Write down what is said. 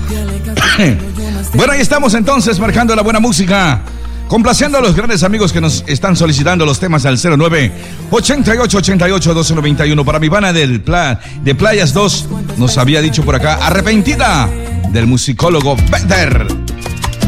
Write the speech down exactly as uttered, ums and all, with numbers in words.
Bueno, ahí estamos entonces marcando la buena música, complaciendo a los grandes amigos que nos están solicitando los temas al cero nueve ochenta y ocho ochenta y ocho doce noventa y uno. Para mi pana del Pla, de Playas dos, nos había dicho por acá, Arrepentida, del musicólogo Peter.